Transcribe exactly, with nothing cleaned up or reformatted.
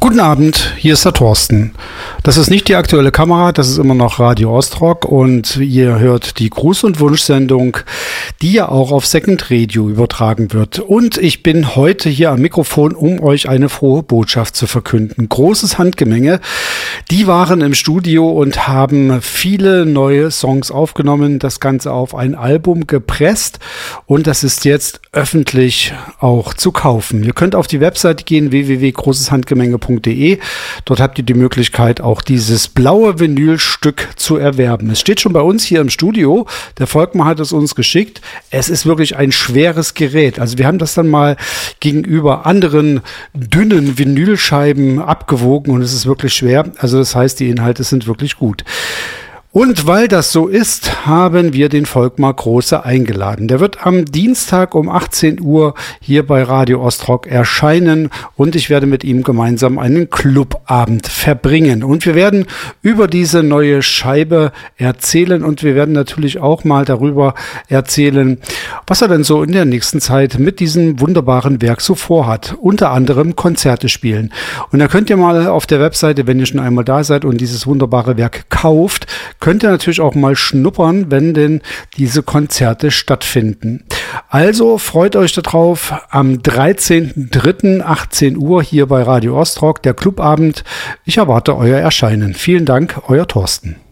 Guten Abend, hier ist der Thorsten. Das ist nicht die aktuelle Kamera, das ist immer noch Radio Ostrock und ihr hört die Gruß- und Wunschsendung, die ja auch auf Second Radio übertragen wird. Und ich bin heute hier am Mikrofon, um euch eine frohe Botschaft zu verkünden. Großes Handgemenge. Die waren im Studio und haben viele neue Songs aufgenommen, das Ganze auf ein Album gepresst und das ist jetzt öffentlich auch zu kaufen. Ihr könnt auf die Webseite gehen, w w w punkt großes handgemenge punkt de. Dort habt ihr die Möglichkeit, auch dieses blaue Vinylstück zu erwerben. Es steht schon bei uns hier im Studio. Der Volkmar hat es uns geschickt. Es ist wirklich ein schweres Gerät. Also wir haben das dann mal gegenüber anderen dünnen Vinylscheiben abgewogen und es ist wirklich schwer. Also das heißt, die Inhalte sind wirklich gut. Und weil das so ist, haben wir den Volkmar Große eingeladen. Der wird am Dienstag um achtzehn Uhr hier bei Radio Ostrock erscheinen und ich werde mit ihm gemeinsam einen Clubabend verbringen. Und wir werden über diese neue Scheibe erzählen und wir werden natürlich auch mal darüber erzählen, was er denn so in der nächsten Zeit mit diesem wunderbaren Werk so vorhat. Unter anderem Konzerte spielen. Und da könnt ihr mal auf der Webseite, wenn ihr schon einmal da seid und dieses wunderbare Werk kauft, könnt ihr natürlich auch mal schnuppern, wenn denn diese Konzerte stattfinden. Also freut euch darauf, am dreizehnten dritten achtzehn Uhr hier bei Radio Ostrock, der Clubabend. Ich erwarte euer Erscheinen. Vielen Dank, euer Thorsten.